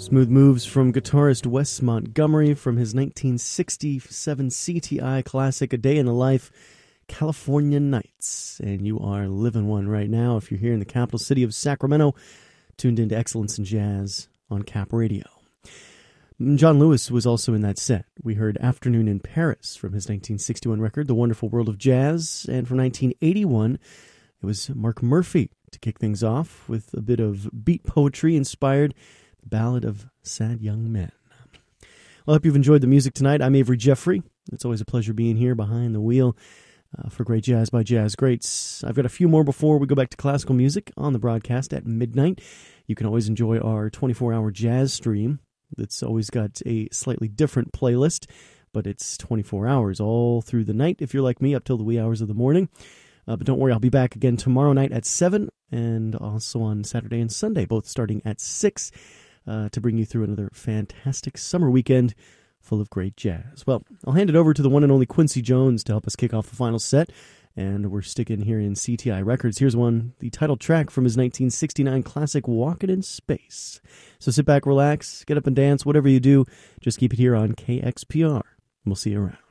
Smooth moves from guitarist Wes Montgomery from his 1967 CTI classic, A Day in the Life, California Nights. And you are living one right now if you're here in the capital city of Sacramento, tuned into Excellence in Jazz on Cap Radio. John Lewis was also in that set. We heard Afternoon in Paris from his 1961 record, The Wonderful World of Jazz. And from 1981, it was Mark Murphy to kick things off with a bit of beat poetry inspired The Ballad of Sad Young Men. Well, I hope you've enjoyed the music tonight. I'm Avery Jeffrey. It's always a pleasure being here behind the wheel for Great Jazz by Jazz Greats. I've got a few more before we go back to classical music on the broadcast at midnight. You can always enjoy our 24-hour jazz stream that's always got a slightly different playlist, but it's 24 hours all through the night if you're like me, up till the wee hours of the morning. But don't worry, I'll be back again tomorrow night at 7 and also on Saturday and Sunday, both starting at 6, to bring you through another fantastic summer weekend full of great jazz. Well, I'll hand it over to the one and only Quincy Jones to help us kick off the final set, and we're sticking here in CTI Records. Here's one, the title track from his 1969 classic, Walkin' in Space. So sit back, relax, get up and dance, whatever you do, just keep it here on KXPR. We'll see you around.